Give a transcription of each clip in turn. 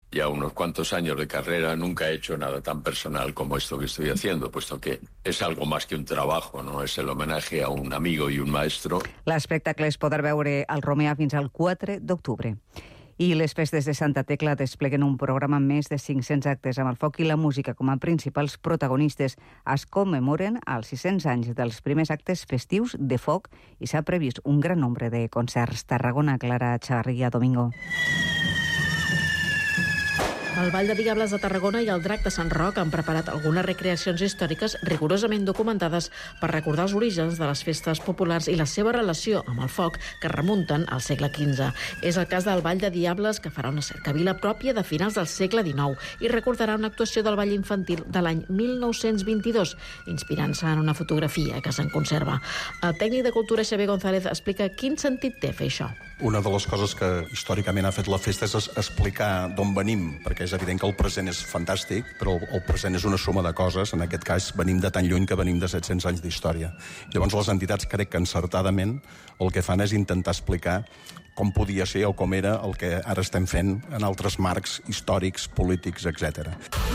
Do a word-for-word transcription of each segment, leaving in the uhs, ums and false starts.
ya unos cuantos años de carrera, nunca he hecho nada tan personal como esto que estoy haciendo, puesto que es algo más que un trabajo, no? És el homenatge a un amigo i un maestro. L'espectacle es podrà veure al Romea fins al quatre d'octubre. I les festes de Santa Tecla despleguen un programa amb més de cinc-cents actes amb el foc i la música com a principals protagonistes. Es commemoren els sis-cents anys dels primers actes festius de foc i s'ha previst un gran nombre de concerts. Tarragona, Clara Chavarria, Domingo. El Ball de Diables de Tarragona i el Drac de Sant Roc han preparat algunes recreacions històriques rigorosament documentades per recordar els orígens de les festes populars i la seva relació amb el foc que remunten al segle quinze. És el cas del Ball de Diables, que farà una cercavila pròpia de finals del segle dinou i recordarà una actuació del ball infantil de l'any mil nou-cents vint-i-dos, inspirant-se en una fotografia que se'n conserva. El tècnic de cultura Xavier González explica quin sentit té fer això. Una de les coses que històricament ha fet la festa és explicar d'on venim, perquè és evident que el present és fantàstic, però el present és una suma de coses. En aquest cas, venim de tan lluny que venim de set-cents anys d'història. Llavors, les entitats, crec que encertadament, el que fan és intentar explicar com podia ser o com era el que ara estem fent en altres marcs històrics, polítics, etcètera.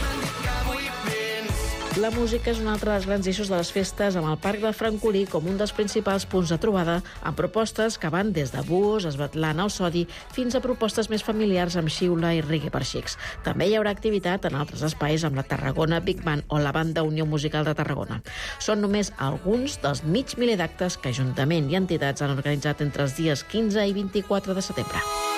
La música és un altre dels grans eixos de les festes, amb el Parc de Francolí com un dels principals punts de trobada, amb propostes que van des de búhos, esbatlana o sodi, fins a propostes més familiars amb xiula i reggae per xics. També hi haurà activitat en altres espais amb la Tarragona Big Band o la Banda Unió Musical de Tarragona. Són només alguns dels mig miler d'actes que Ajuntament i entitats han organitzat entre els dies quinze i vint-i-quatre de setembre.